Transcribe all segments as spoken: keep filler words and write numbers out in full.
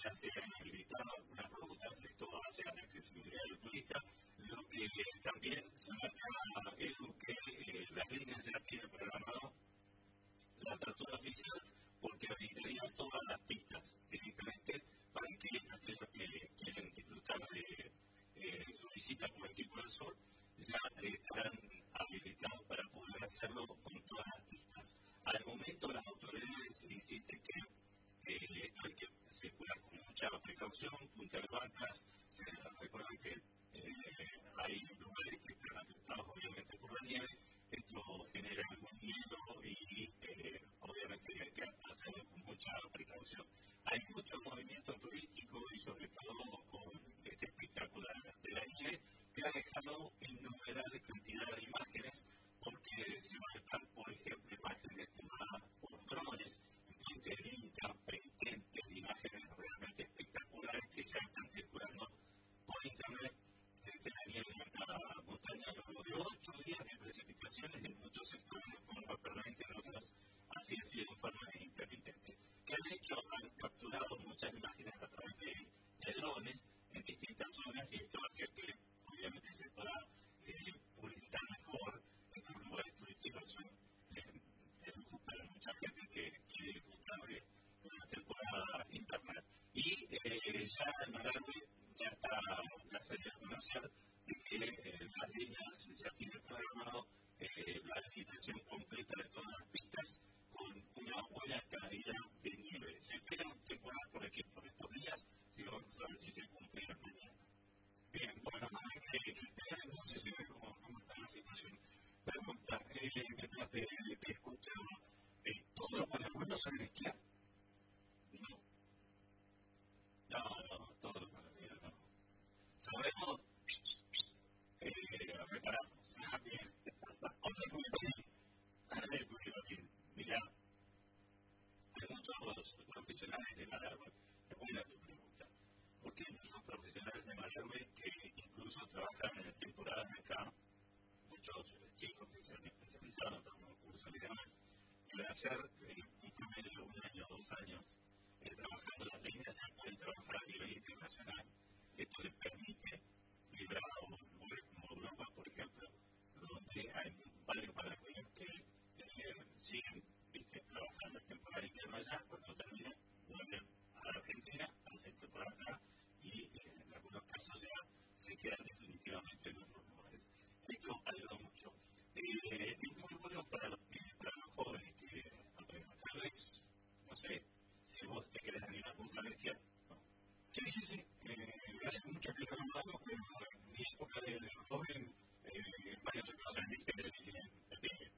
ya se han habilitado algunas rutas, esto hace a la accesibilidad del turista. Lo que también se marca es que eh, las líneas ya tienen programado la apertura oficial porque habilitaría todas las pistas directamente para que aquellos que quieren disfrutar de eh, su visita por aquí por el sur ya estarán habilitados para poder hacerlo con todas las pistas. Al momento las autoridades insisten que eh, esto hay que circular con mucha precaución, punta de bancas, se recuerdan que eh, hay lugares que están afectados obviamente por la nieve, esto genera algún hielo y eh, obviamente hay que hacerlo con mucha precaución. Hay mucho movimiento turístico y sobre todo con este espectáculo de la nieve que ha dejado innumerables cantidades de imágenes porque se marcan, por ejemplo, imágenes tomadas por drones, que brincan pendientes, imágenes realmente espectaculares que ya están circulando por internet, que la nieve en la montaña luego de ocho días de precipitaciones en muchos sectores de forma permanente, en otros así ha sido en forma intermitente. Que han hecho, han capturado muchas imágenes a través de, de drones en distintas zonas y esto hace que obviamente se pueda eh, publicitar mejor estos lugares turísticos. Son eh, eh, para mucha gente que quiere disfrutar de una temporada invernal. Y eh, ya en Malargüe ya, está, ya se dio a conocer de que eh, las líneas ya tienen programado eh, la habilitación completa de todas las pistas con una buena calidad de nieve. Se esperan temporadas por aquí por estos días, si vamos a ver si se cumplieron mañana. Bien, bueno, hay que esperar entonces y ver cómo, cómo está la situación. Pregunta, eh, mientras te, te escuchaba, eh, ¿todos los malagueños saben esquiar? No. No, no, todos los malagueños no. Sabemos eh, repararnos. Ah, bien. Otra comentario. El Curibatín. Mirá, hay muchos profesionales de Malargüe. Es buena tu pregunta. Porque hay muchos profesionales de Malargüe que incluso trabajan en temporadas acá, muchos chicos que se han especializado, toman cursos y demás, y al hacer eh, un promedio de un año o dos años eh, trabajando en las líneas, se pueden trabajar a nivel internacional. Esto les permite librar a lugares como Europa, por ejemplo, donde hay varios malagueños que eh, siguen ¿viste? trabajando en temporada interna allá, cuando terminan, vuelven a la Argentina, hacen temporada acá y eh, en algunos casos ya se quedan definitivamente en otros lugares. Esto ayuda mucho. Eh, es muy bueno para los, para los jóvenes que aprendan. Tal vez, no sé, si vos te querés animar con saber qué. ¿No? Sí, sí, sí. Eh, hace mucho que no lo hago, pero en mi época de, de joven, eh, varios años en mi experiencia en el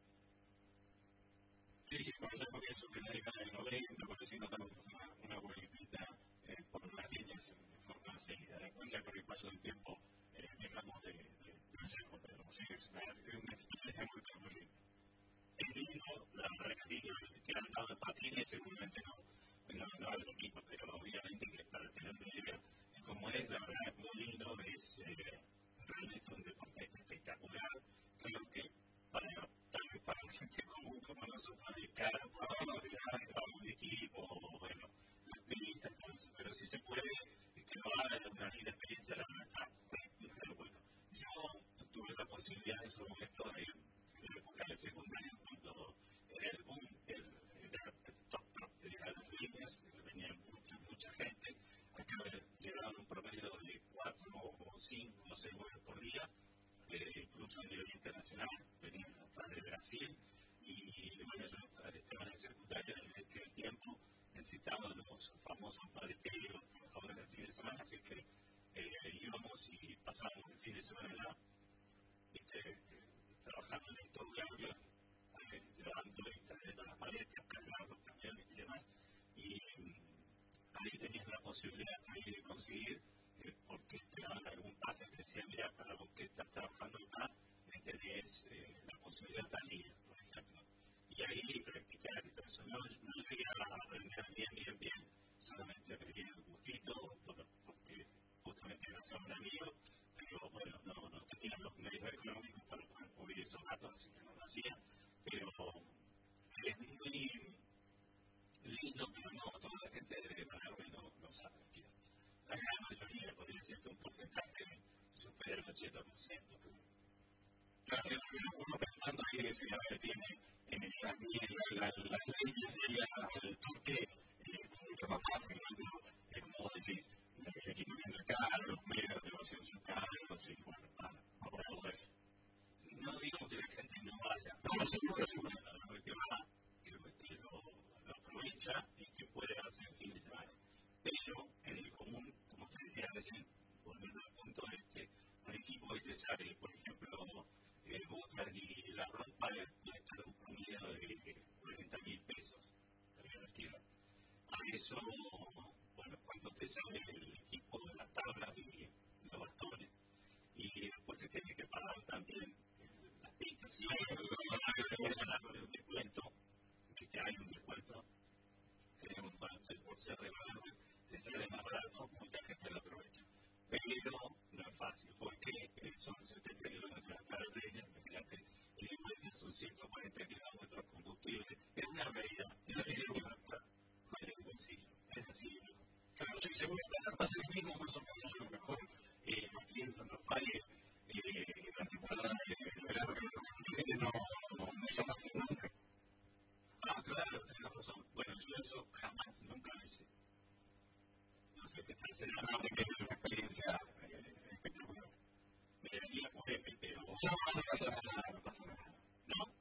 Sí, sí, por eso comienzo que en la década del noventa, por decir, notamos una, una vueltita eh, por las líneas en, en forma seguida. Después ya con el paso del tiempo eh, dejamos de, de, de hacerlo, pero sí, es una, es una experiencia muy, muy linda. Es lindo, la verdad que digo, que han dado en patines, seguramente no, no, no es lo mismo, pero obviamente que para tener una idea de cómo es, la verdad es muy lindo, es eh, realmente un deporte espectacular. Creo que para, tal vez para la gente común como nosotros, de cara, para un equipo, bueno, las pistas, pero si se puede, que lo hagan en una linda experiencia, la verdad está muy bueno. Yo tuve la posibilidad en su momento de en la época del secundario, cuando era el boom, el, era el top top de las líneas, venía mucha, mucha gente, acá llegaban un promedio de cuatro o cinco o seis vuelos por día, eh, incluso a nivel internacional, venían hasta de Brasil, y bueno, yo estaba en el secundario en aquel tiempo, necesitaba los famosos paleteros, trabajadores del fin de semana, así que eh, íbamos y pasábamos el fin de semana allá, ¿viste? Trabajando en esto, claro, claro, eh, llevando y trayendo las maletas, cargando los camiones y demás, y ahí tenías la posibilidad ahí de conseguir, eh, porque te daban algún pase, te decían, mira, para vos que estás trabajando acá, tenés eh, la posibilidad de ir, por ejemplo, y ahí practicar y todo eso. No, no llegué a aprender bien, bien, bien, solamente aprendí el gustito, porque justamente gracias a un amigo, pero bueno, no, no tenía los medios económicos para poder cubrir esos datos, así que no lo hacía, pero es muy lindo, pero no, toda la gente de Malargüe no, no sabe esquiar. ochenta por ciento. Claro, uno pensando ahí que ya tiene las leyes y el toque mucho más fácil, es como vos decís, el equipamiento es caro, los medios de negocio son caros y bueno, para todo eso. No digo que la gente no vaya, no, seguro, seguro. Que va, que lo aprovecha y que puede hacer el fin de semana. Pero en el común, como te decía recién, volviendo al punto este, un equipo que te sale, por ejemplo, el botas y la ropa puede estar un promedio de cuarenta mil pesos. A eso, bueno, cuando te sale el equipo de las tablas y los bastones, y después te tienes que pagar también las pistas, y hay un descuento, que hay un descuento, tenemos para hacer por ser de valor, te sale más barato, mucha gente lo aprovecha. Pero no es fácil, porque son setenta kilómetros hasta la línea, imagínate, y el vuelta son ciento cuarenta kilómetros de combustible, es una realidad. Sí, sí, sí. Con el bolsillo, es así. Claro, sí, seguro que pasa lo mismo, más o menos a lo mejor aquí en Santa Fe, en la temporada de verano, que mucha gente no se va nunca. Ah, claro, tienes razón. Bueno, yo eso jamás, nunca lo hice. No sé qué tal será. No, que es una experiencia espectacular. Me daría fuerte, pero. No, no pasa nada, no pasa nada. ¿No?